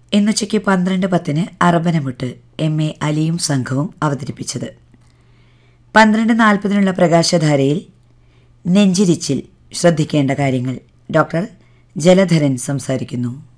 ഇന്നുച്ചയ്ക്ക് 12:10 അറബനമുട്ട് MA അലിയും സംഘവും അവതരിപ്പിച്ചത്. 12:40 പ്രകാശധാരയിൽ നെഞ്ചിരിച്ചിൽ ശ്രദ്ധിക്കേണ്ട കാര്യങ്ങൾ ഡോക്ടർ ജലധരൻ സംസാരിക്കുന്നു.